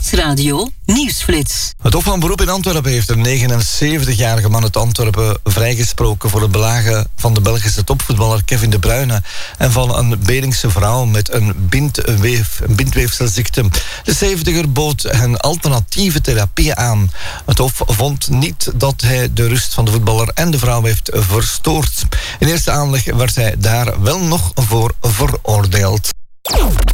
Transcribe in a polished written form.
Nieuwsradio Nieuwsflits. Het Hof van Beroep in Antwerpen heeft een 79-jarige man uit Antwerpen vrijgesproken voor het belagen van de Belgische topvoetballer Kevin De Bruyne en van een Beringse vrouw met een bindweefselziekte. De 70er bood hen alternatieve therapieën aan. Het Hof vond niet dat hij de rust van de voetballer en de vrouw heeft verstoord. In eerste aanleg werd hij daar wel nog voor veroordeeld.